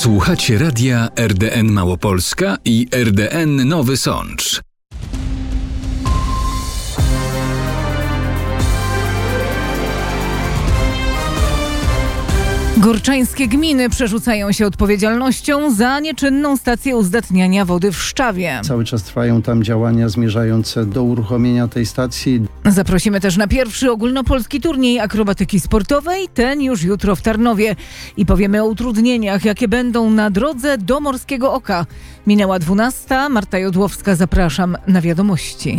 Słuchacie radia RDN Małopolska i RDN Nowy Sącz. Gorczańskie gminy przerzucają się odpowiedzialnością za nieczynną stację uzdatniania wody w Szczawie. Cały czas trwają tam działania zmierzające do uruchomienia tej stacji. Zaprosimy też na pierwszy ogólnopolski turniej akrobatyki sportowej, ten już jutro w Tarnowie. I powiemy o utrudnieniach, jakie będą na drodze do Morskiego Oka. Minęła 12:00, Marta Jodłowska, zapraszam na wiadomości.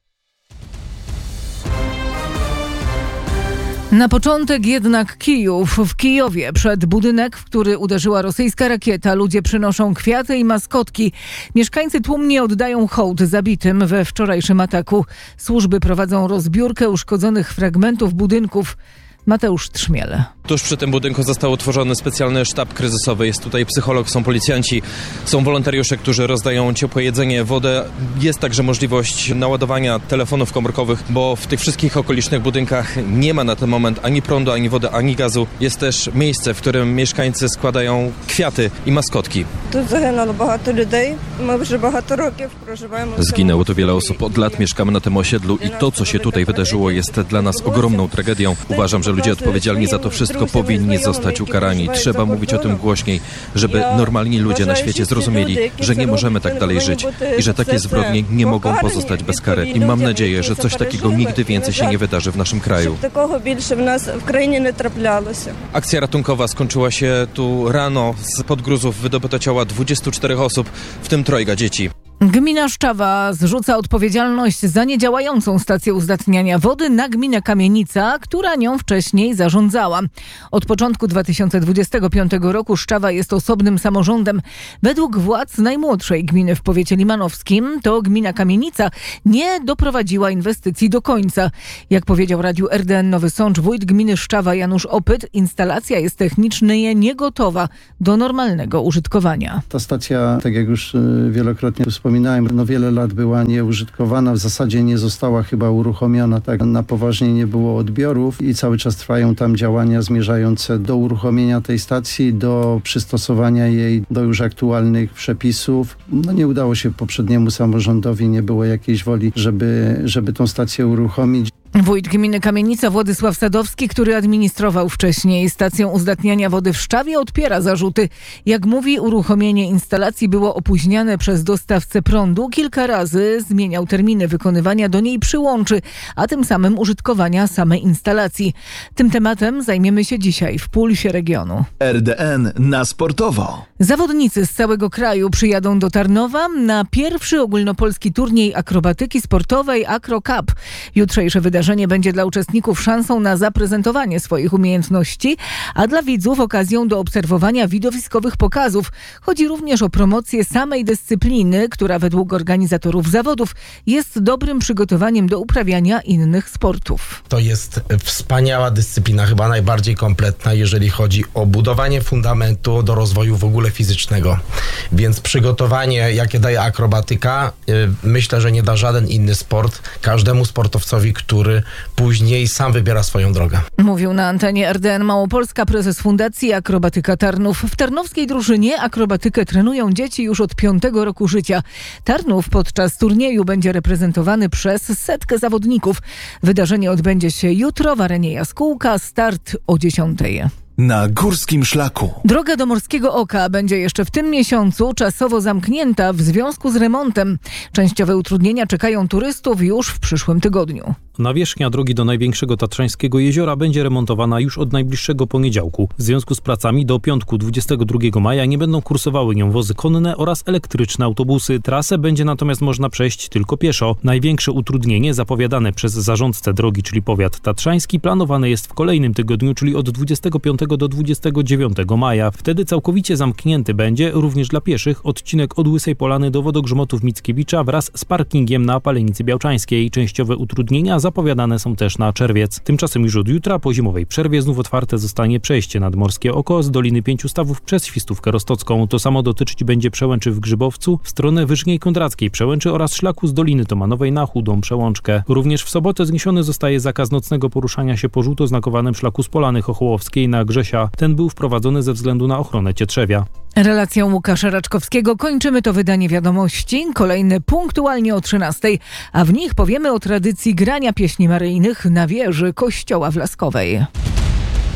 Na początek jednak Kijów. W Kijowie przed budynek, w który uderzyła rosyjska rakieta, ludzie przynoszą kwiaty i maskotki. Mieszkańcy tłumnie oddają hołd zabitym we wczorajszym ataku. Służby prowadzą rozbiórkę uszkodzonych fragmentów budynków. Mateusz Trzmiel. Tuż przy tym budynku został utworzony specjalny sztab kryzysowy. Jest tutaj psycholog, są policjanci, są wolontariusze, którzy rozdają ciepłe jedzenie, wodę. Jest także możliwość naładowania telefonów komórkowych, bo w tych wszystkich okolicznych budynkach nie ma na ten moment ani prądu, ani wody, ani gazu. Jest też miejsce, w którym mieszkańcy składają kwiaty i maskotki. Tu zaginęło bardzo ludzi. My już bardzo roków przeżywamy. Zginęło tu wiele osób. Od lat mieszkamy na tym osiedlu i to, co się tutaj wydarzyło, jest dla nas ogromną tragedią. Uważam, że ludzie odpowiedzialni za to wszystko powinni zostać ukarani. Trzeba mówić o tym głośniej, żeby normalni ludzie na świecie zrozumieli, że nie możemy tak dalej żyć i że takie zbrodnie nie mogą pozostać bez kary. I mam nadzieję, że coś takiego nigdy więcej się nie wydarzy w naszym kraju. Akcja ratunkowa skończyła się tu rano. Spod gruzów wydobyto ciała 24 osób, w tym 3 dzieci. Gmina Szczawa zrzuca odpowiedzialność za niedziałającą stację uzdatniania wody na gminę Kamienica, która nią wcześniej zarządzała. Od początku 2025 roku Szczawa jest osobnym samorządem. Według władz najmłodszej gminy w powiecie limanowskim to gmina Kamienica nie doprowadziła inwestycji do końca. Jak powiedział radiu RDN Nowy Sącz wójt gminy Szczawa Janusz Opyt, instalacja jest technicznie niegotowa do normalnego użytkowania. Ta stacja, tak jak już wielokrotnie wspominałem, wiele lat była nieużytkowana, w zasadzie nie została chyba uruchomiona, tak na poważnie nie było odbiorów i cały czas trwają tam działania zmierzające do uruchomienia tej stacji, do przystosowania jej do już aktualnych przepisów. Nie udało się poprzedniemu samorządowi, nie było jakiejś woli, żeby tą stację uruchomić. Wójt gminy Kamienica Władysław Sadowski, który administrował wcześniej stacją uzdatniania wody w Szczawie, odpiera zarzuty. Jak mówi, uruchomienie instalacji było opóźniane przez dostawcę prądu. Kilka razy zmieniał terminy wykonywania do niej przyłączy, a tym samym użytkowania samej instalacji. Tym tematem zajmiemy się dzisiaj w Pulsie Regionu. RDN na sportowo. Zawodnicy z całego kraju przyjadą do Tarnowa na pierwszy ogólnopolski turniej akrobatyki sportowej Acro Cup. Jutrzejsze wydarzenie będzie dla uczestników szansą na zaprezentowanie swoich umiejętności, a dla widzów okazją do obserwowania widowiskowych pokazów. Chodzi również o promocję samej dyscypliny, która według organizatorów zawodów jest dobrym przygotowaniem do uprawiania innych sportów. To jest wspaniała dyscyplina, chyba najbardziej kompletna, jeżeli chodzi o budowanie fundamentu do rozwoju w ogóle fizycznego. Więc przygotowanie, jakie daje akrobatyka, myślę, że nie da żaden inny sport każdemu sportowcowi, który później sam wybiera swoją drogę. Mówił na antenie RDN Małopolska prezes Fundacji Akrobatyka Tarnów. W tarnowskiej drużynie akrobatykę trenują dzieci już od 5. roku życia. Tarnów podczas turnieju będzie reprezentowany przez 100 zawodników. Wydarzenie odbędzie się jutro w arenie Jaskółka. Start o 10:00. Na Górskim Szlaku. Droga do Morskiego Oka będzie jeszcze w tym miesiącu czasowo zamknięta w związku z remontem. Częściowe utrudnienia czekają turystów już w przyszłym tygodniu. Nawierzchnia drogi do największego tatrzańskiego jeziora będzie remontowana już od najbliższego poniedziałku. W związku z pracami do piątku 22 maja nie będą kursowały nią wozy konne oraz elektryczne autobusy. Trasę będzie natomiast można przejść tylko pieszo. Największe utrudnienie zapowiadane przez zarządcę drogi, czyli powiat tatrzański, planowane jest w kolejnym tygodniu, czyli od 25 do 29 maja. Wtedy całkowicie zamknięty będzie również dla pieszych odcinek od Łysej Polany do Wodogrzmotów Mickiewicza wraz z parkingiem na Palenicy Białczańskiej. Częściowe utrudnienia zapowiadane są też na czerwiec. Tymczasem już od jutra po zimowej przerwie znów otwarte zostanie przejście nad Morskie Oko z Doliny Pięciu Stawów przez Świstówkę Rostocką. To samo dotyczyć będzie Przełęczy w Grzybowcu w stronę Wyżniej Kondrackiej Przełęczy oraz szlaku z Doliny Tomanowej na Chudą Przełączkę. Również w sobotę zniesiony zostaje zakaz nocnego poruszania się po żółto znakowanym szlaku z Polany Chochołowskiej na Grzesia. Ten był wprowadzony ze względu na ochronę Cietrzewia. Relacją Łukasza Raczkowskiego kończymy to wydanie wiadomości. Kolejne punktualnie o 13:00, a w nich powiemy o tradycji grania pieśni maryjnych na wieży Kościoła w Laskowej.